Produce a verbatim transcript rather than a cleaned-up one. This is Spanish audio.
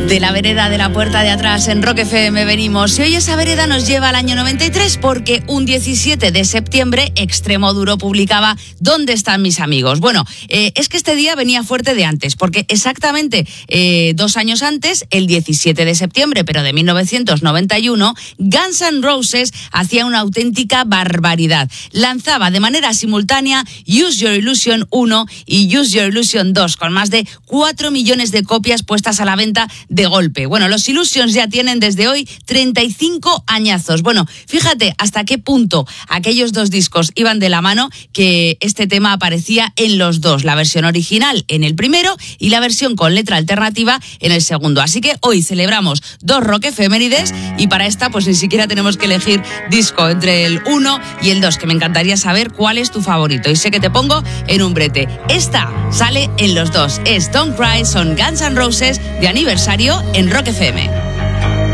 De la vereda de la puerta de atrás en Rock F M venimos. Y hoy esa vereda nos lleva al año noventa y tres porque un diecisiete de septiembre Extremoduro publicaba ¿Dónde están mis amigos? Bueno, eh, es que este día venía fuerte de antes, porque exactamente eh, dos años antes, el diecisiete de septiembre, pero de mil novecientos noventa y uno, Guns N' Roses hacía una auténtica barbaridad. Lanzaba de manera simultánea Use Your Illusion uno y Use Your Illusion dos, con más de cuatro millones de copias puestas a la venta de golpe. Bueno, los Illusions ya tienen desde hoy treinta y cinco añazos. Bueno, fíjate hasta qué punto aquellos dos discos iban de la mano, que este tema aparecía en los dos, la versión original en el primero y la versión con letra alternativa en el segundo. Así que hoy celebramos dos rock efemérides y para esta pues ni siquiera tenemos que elegir disco entre el uno y el dos, que me encantaría saber cuál es tu favorito y sé que te pongo en un brete. Esta sale en los dos, es Don't Cry, son Guns N' Roses de aniversario en Rock F M.